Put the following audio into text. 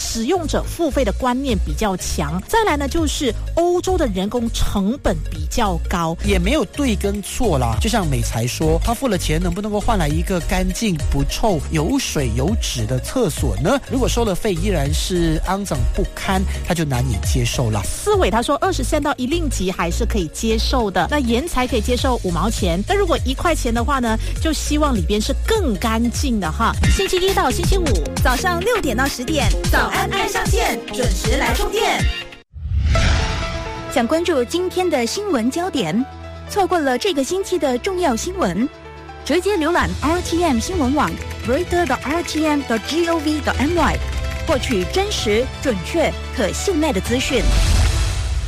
使用者付费的观念比较强，再来呢就是欧洲的人工成本比较高。 也没有对跟错啦，就像美才说，他付了钱能不能够换来一个干净不臭有水有纸的厕所呢？如果收了费依然是肮脏不堪，他就难以接受了。 思伟他说20仙到1令吉还是可以接受的，那盐才可以接受5毛钱，但如果1块钱的话呢，就希望里边是更干净的哈。星期一到星期五早上6点到10点，早安爱上线，准时来充电。想关注今天的新闻焦点，错过了这个星期的重要新闻，直接浏览 RTM 新闻网 reader.rtm.gov.my， 获取真实、准确、可信赖的资讯。